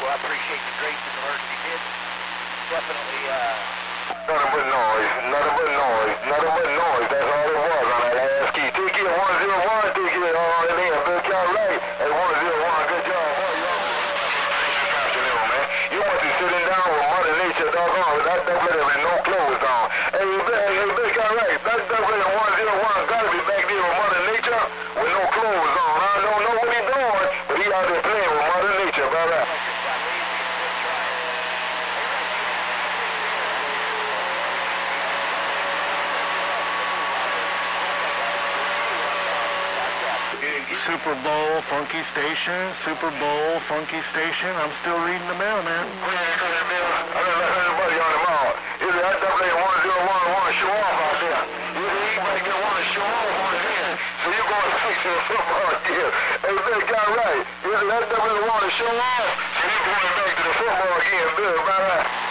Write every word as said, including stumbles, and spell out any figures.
Well, I appreciate the grace and the mercy, kid. Definitely, uh... Nothing but noise, nothing but noise, nothing but noise. That's all it was on that last key. Ticket one zero one, ticket all in there. Good job, right? Hey, one zero one, good job, boy. You man. You want to sitting down with Mother Nature, doggone. That definitely with no clothes on. Hey, hey, hey, big guy, right? That definitely one zero one gotta be back there with Mother Nature with no clothes on. I don't know what he doing, but he out there playing with Mother Nature, brother. Super Bowl, Funky Station, Super Bowl, Funky Station. I'm still reading the mail, man. I don't let anybody on the mall. Either that definitely one zero one want to show off out there. Either he might get want to show off on his hand. So you're going to fix the football deal. Hey, Bill got right. Either that definitely want to show off. So you're going back to the football again, Bill, right?